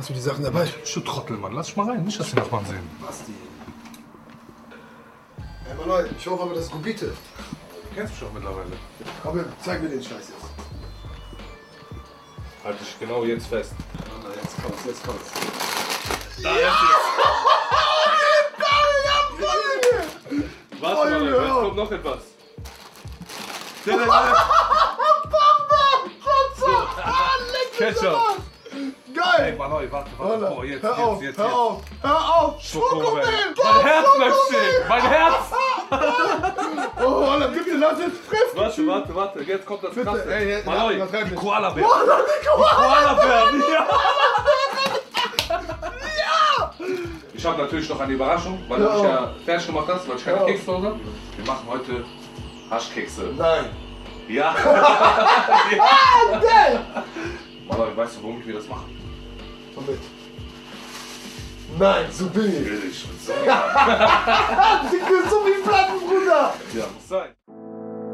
Hast du die Sachen dabei? Du Trottel, Mann. Lass dich mal rein. Nicht, dass die Nachbarn sehen. Basti. Ey, Mann, ich hoffe aber, das ist Gubite. Du kennst mich schon mittlerweile. Aber zeig mir den Scheiß jetzt. Halt dich genau jetzt fest. Jetzt kommt's, jetzt kommt's. Da ist es. Warte mal, jetzt kommt noch etwas. Ketchup. Geil! Ey, Manoi, warte. Oh, jetzt. Hör auf! Schokomel. Mein Herz möchte stehen. Mein Herz. Oh, Alter, bitte lass jetzt fressen! Warte. Jetzt kommt das Bitte, Krasse. ey, Manoi, übertreib die nicht. Koala-Bären. Koala-Bären, ja. Ich habe natürlich noch eine Überraschung, weil du mich ja fertig gemacht hast, weil ich keine Kekse zu Hause habe. Wir machen heute Haschkekse. Nein! Ja. Geil! Manoi, weißt du, womit wir das machen? Komm mit. Nein, so billig. Billig. So